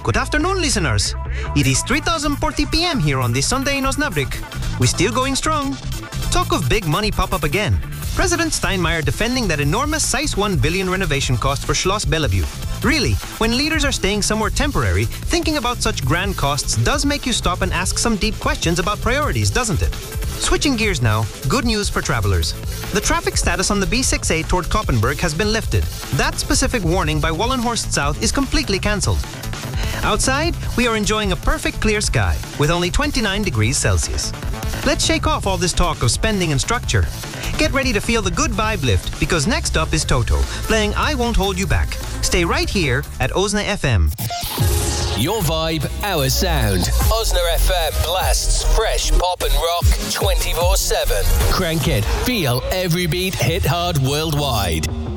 Good afternoon, listeners. It is 3:40 p.m. here on this Sunday in Osnabrück. We're still going strong. Talk of big money pop up again. President Steinmeier defending that enormous size 1 billion renovation cost for Schloss Bellevue. Really, when leaders are staying somewhere temporary, thinking about such grand costs does make you stop and ask some deep questions about priorities, doesn't it? Switching gears now, good news for travelers. The traffic status on the B68 toward Koppenberg has been lifted. That specific warning by Wallenhorst South is completely cancelled. Outside, we are enjoying a perfect clear sky with only 29 degrees Celsius. Let's shake off all this talk of spending and structure. Get ready to feel the good vibe lift, because next up is Toto, playing I Won't Hold You Back. Stay right here at Osna FM. Your vibe, our sound. Osna FM blasts fresh pop and rock 24/7. Crank it, feel every beat hit hard worldwide.